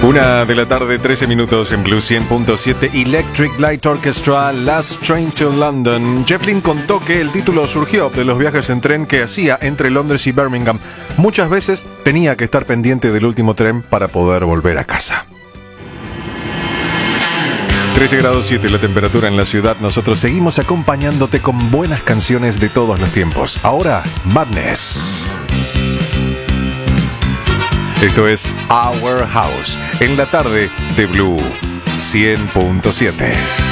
1:13 p.m. en Blue 100.7. Electric Light Orchestra, Last Train to London. Jeff Lynne contó que el título surgió de los viajes en tren que hacía entre Londres y Birmingham. Muchas veces tenía que estar pendiente del último tren para poder volver a casa. 13 grados 7 la temperatura en la ciudad. Nosotros seguimos acompañándote con buenas canciones de todos los tiempos. Ahora, Madness. Esto es Our House, en la tarde de Blue 100.7.